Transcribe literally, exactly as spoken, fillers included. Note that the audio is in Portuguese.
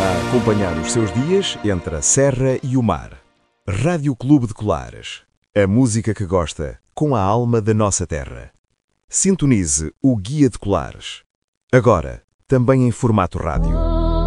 a acompanhar os seus dias entre a serra e o mar. Rádio Clube de Colares. A música que gosta, com a alma da nossa terra. Sintonize o Guia de Colares. Agora, também em formato rádio.